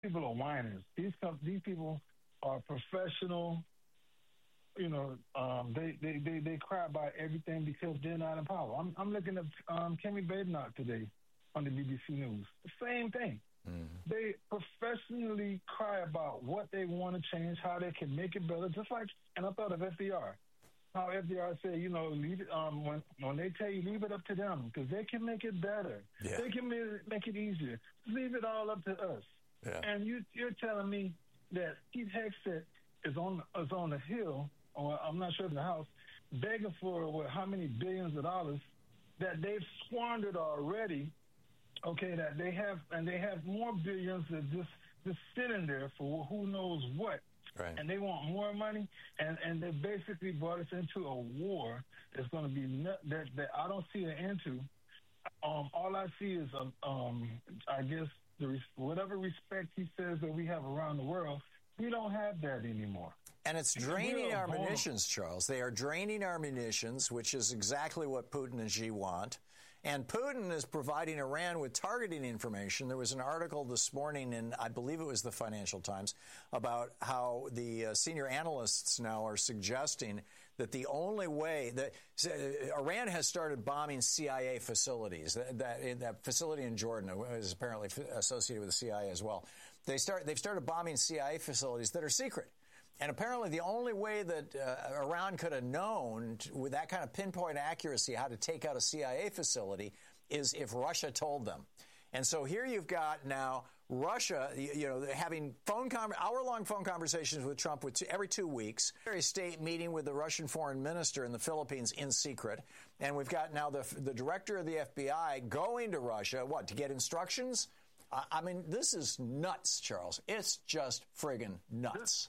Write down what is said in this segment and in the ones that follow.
people are whiners. These people are professional. You know, they cry about everything because they're not in power. I'm looking at Kemi Badenoch today on the BBC News. The same thing. Mm-hmm. They professionally cry about what they want to change, how they can make it better. Just like, and I thought of FDR. How FDR said, you know, leave it, when they tell you, leave it up to them because they can make it better. Yeah. They can make it easier. Leave it all up to us. Yeah. And you're telling me that Pete Hegseth is on the Hill, or I'm not sure in the House, begging for how many billions of dollars that they've squandered already. Okay, that they have more billions that just sitting there for who knows what. Right. And they want more money, and they basically brought us into a war that's going to be that I don't see an end to. All I see is, I guess, whatever respect he says that we have around the world, we don't have that anymore. And it's draining our munitions, Charles. They are draining our munitions, which is exactly what Putin and Xi want. And Putin is providing Iran with targeting information. There was an article this morning in, I believe it was the Financial Times, about how the senior analysts now are suggesting that the only way that Iran has started bombing CIA facilities. That facility in Jordan is apparently associated with the CIA as well. They've started bombing CIA facilities that are secret. And apparently the only way that Iran could have known with that kind of pinpoint accuracy how to take out a CIA facility is if Russia told them. And so here you've got now Russia, having hour-long phone conversations with Trump every 2 weeks, a state meeting with the Russian foreign minister in the Philippines in secret. And we've got now the director of the FBI going to Russia, to get instructions? I mean, this is nuts, Charles. It's just friggin' nuts.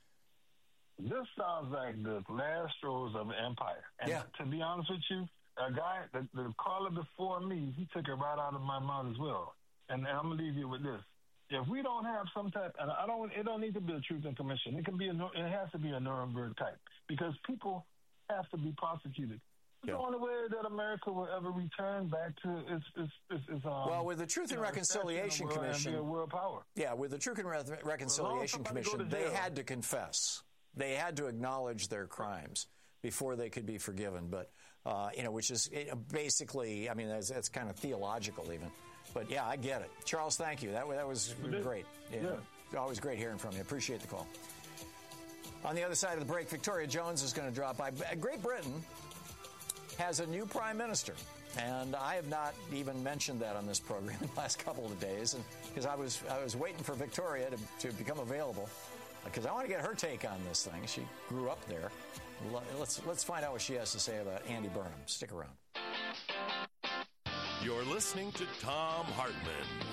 This sounds like the last throes of an empire. And to be honest with you, a guy, the caller before me, he took it right out of my mouth as well. And I'm going to leave you with this. If we don't have some type, and it don't need to be a truth and commission. It has to be a Nuremberg type because people have to be prosecuted. It's the only way that America will ever return back to its well, with the Truth and Reconciliation Commission, a world power. Yeah, with the Truth and Reconciliation Commission, they had to confess. They had to acknowledge their crimes before they could be forgiven. But, which is basically, I mean, that's kind of theological even. But, yeah, I get it. Charles, thank you. That was great. Yeah. Always great hearing from you. Appreciate the call. On the other side of the break, Victoria Jones is going to drop by. Great Britain has a new prime minister. And I have not even mentioned that on this program in the last couple of days, because I was waiting for Victoria to become available. Because I want to get her take on this thing. She grew up there. Let's find out what she has to say about Andy Burnham. Stick around. You're listening to Thom Hartmann.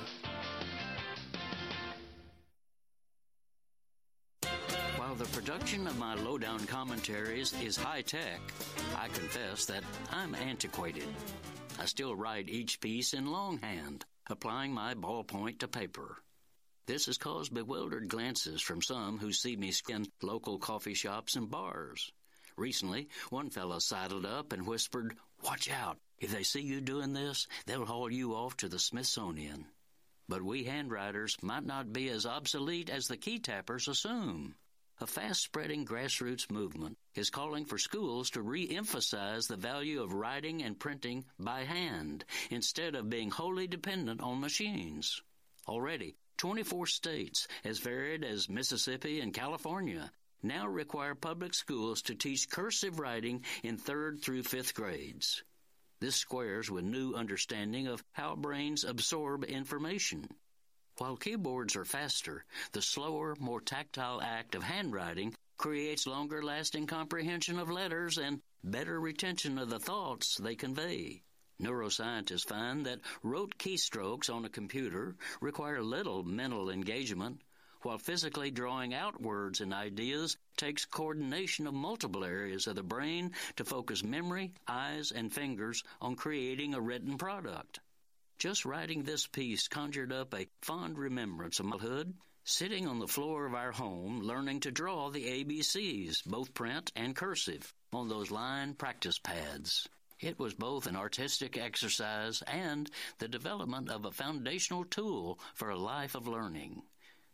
While the production of my lowdown commentaries is high-tech, I confess that I'm antiquated. I still write each piece in longhand, applying my ballpoint to paper. This has caused bewildered glances from some who see me in local coffee shops and bars. Recently, one fellow sidled up and whispered, "Watch out. If they see you doing this, they'll haul you off to the Smithsonian." But we handwriters might not be as obsolete as the key tappers assume. A fast-spreading grassroots movement is calling for schools to re-emphasize the value of writing and printing by hand instead of being wholly dependent on machines. Already, 24 states, as varied as Mississippi and California, now require public schools to teach cursive writing in 3rd through 5th grades. This squares with new understanding of how brains absorb information. While keyboards are faster, the slower, more tactile act of handwriting creates longer-lasting comprehension of letters and better retention of the thoughts they convey. Neuroscientists find that rote keystrokes on a computer require little mental engagement, while physically drawing out words and ideas takes coordination of multiple areas of the brain to focus memory, eyes, and fingers on creating a written product. Just writing this piece conjured up a fond remembrance of childhood, sitting on the floor of our home learning to draw the ABCs, both print and cursive, on those line practice pads. It was both an artistic exercise and the development of a foundational tool for a life of learning.